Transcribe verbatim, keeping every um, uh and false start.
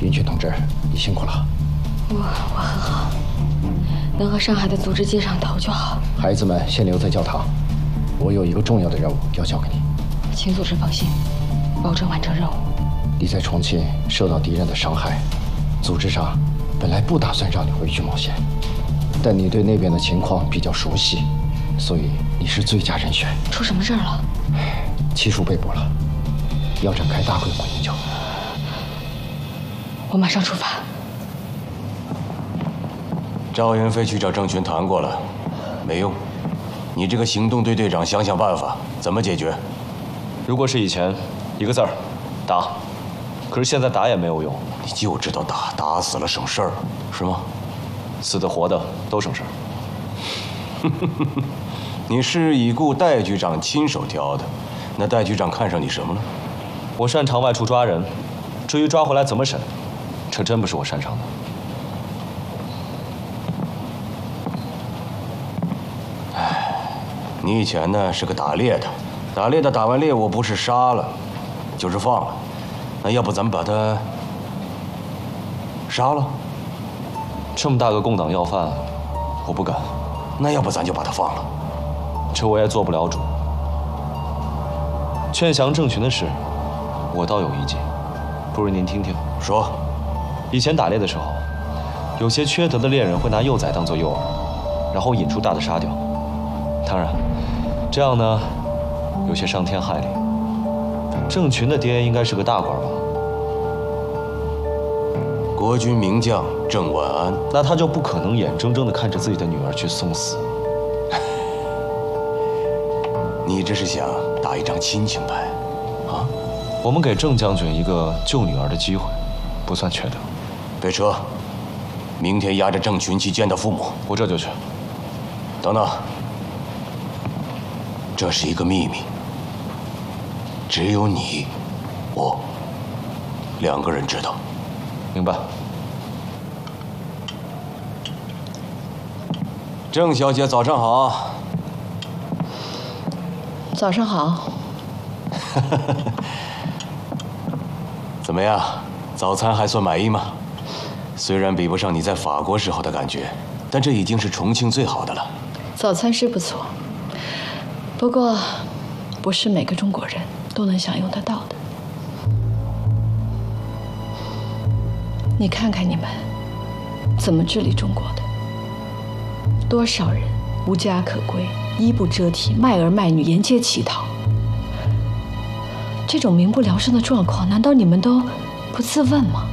云雀同志，你辛苦了。 我我很好，能和上海的组织接上头就好。 孩子们先留在教堂，我有一个重要的任务要交给你。 请组织放心，保证完成任务。 你在重庆受到敌人的伤害，组织上本来不打算让你回去冒险，但你对那边的情况比较熟悉，所以你是最佳人选。 出什么事儿了？ 七叔被捕了，要展开大规模研究。 我马上出发。 赵元飞去找郑群谈过了，没用。你这个行动队队长想想办法，怎么解决？ 如果是以前，一个字儿，打。可是现在打也没有用。 你就知道打，打死了省事儿，是吗？ 死的活的都省事儿。 你是已故戴局长亲手挑的，那戴局长看上你什么了？ 我擅长外出抓人，至于抓回来怎么审，这真不是我擅长的。 你以前呢是个打猎的，打猎的打完猎物不是杀了，就是放了。那要不咱们把他杀了？ 这么大个共党要犯，我不敢。 那要不咱就把他放了？ 这我也做不了主。劝降郑群的事，我倒有一计，不如您听听。 说。 以前打猎的时候，有些缺德的猎人会拿幼崽当做诱饵，然后引出大的杀掉。当然，这样呢，有些伤天害理。郑群的爹应该是个大官吧？ 国军名将郑万安， 那他就不可能眼睁睁地看着自己的女儿去送死。 你这是想打一张亲情牌，啊？ 我们给郑将军一个救女儿的机会，不算缺德。 备车，明天押着郑群去见他父母。 我这就去。 等等，这是一个秘密，只有你、我两个人知道。 明白。 郑小姐，早上好。 早上好。 怎么样，早餐还算满意吗？虽然比不上你在法国时候的感觉，但这已经是重庆最好的了。 早餐是不错，不过不是每个中国人都能享用得到的。你看看你们怎么治理中国的，多少人无家可归，衣不遮体，卖儿卖女，沿街乞讨。这种民不聊生的状况，难道你们都不自问吗？